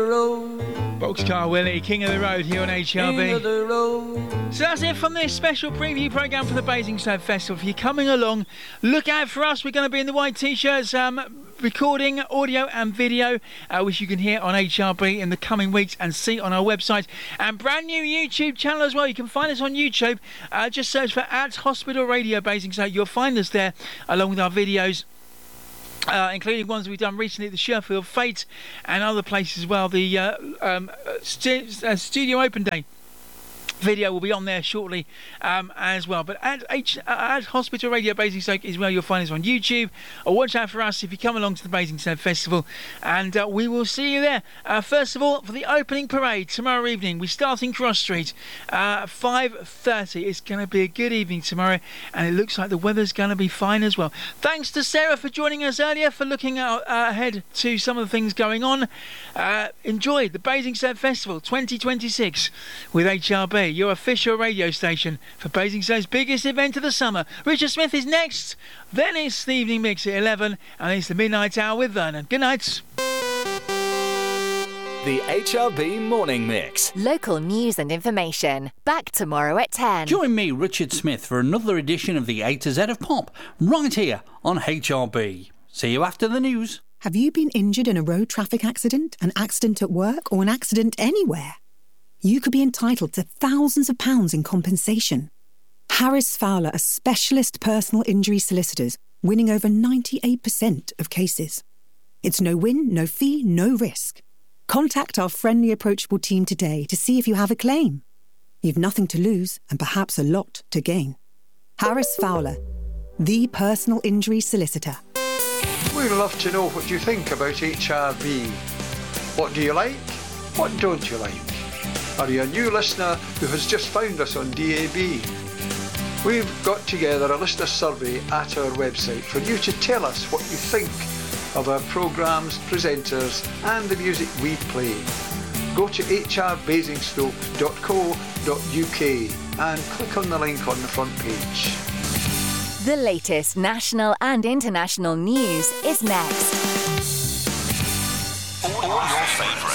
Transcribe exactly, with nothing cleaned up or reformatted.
Boxcar Willie, King of the Road here on H R B. So that's it from this special preview programme for the Basingstoke Festival. If you're coming along, look out for us. We're going to be in the white T-shirts, um, recording audio and video, uh, which you can hear on H R B in the coming weeks and see on our website. And brand new YouTube channel as well. You can find us on YouTube. Uh, just search for at Hospital Radio Basingstoke. You'll find us there along with our videos. Uh, including ones we've done recently at the Sherfield Fete and other places as well. The uh, um, st- uh, Studio Open Day video will be on there shortly um, as well. But at, H- at Hospital Radio Basingstoke is where you'll find us on YouTube. Or watch out for us if you come along to the Basingstoke Festival, and uh, we will see you there. Uh, first of all, for the opening parade tomorrow evening, we start in Cross Street uh, five thirty. It's going to be a good evening tomorrow, and it looks like the weather's going to be fine as well. Thanks to Sarah for joining us earlier, for looking out, uh, ahead to some of the things going on. Uh, enjoy the Basingstoke Festival twenty twenty-six with H R B, your official radio station for Basingstoke's biggest event of the summer. Richard Smith is next, then it's the evening mix at eleven, and it's the midnight hour with Vernon. Good night. The H R B Morning Mix. Local news and information. Back tomorrow at ten. Join me, Richard Smith, for another edition of the A to Z of Pop, right here on H R B. See you after the news. Have you been injured in a road traffic accident, an accident at work, or an accident anywhere? You could be entitled to thousands of pounds in compensation. Harris Fowler are specialist personal injury solicitors, winning over ninety-eight percent of cases. It's no win, no fee, no risk. Contact our friendly, approachable team today to see if you have a claim. You've nothing to lose and perhaps a lot to gain. Harris Fowler, the personal injury solicitor. We'd love to know what you think about H R B. What do you like? What don't you like? Are you a new listener who has just found us on D A B? We've got together a listener survey at our website for you to tell us what you think of our programmes, presenters and the music we play. Go to h r basingstoke dot co dot u k and click on the link on the front page. The latest national and international news is next. All your favourite